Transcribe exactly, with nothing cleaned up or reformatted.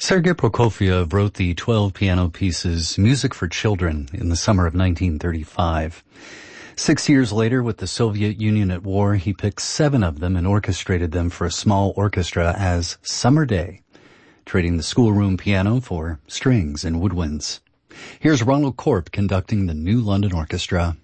Sergei Prokofiev wrote the twelve piano pieces Music for Children in the summer of nineteen thirty-five. Six years later, with the Soviet Union at war, he picked seven of them and orchestrated them for a small orchestra as Summer Day, trading the schoolroom piano for strings and woodwinds. Here's Ronald Corp conducting the New London Orchestra.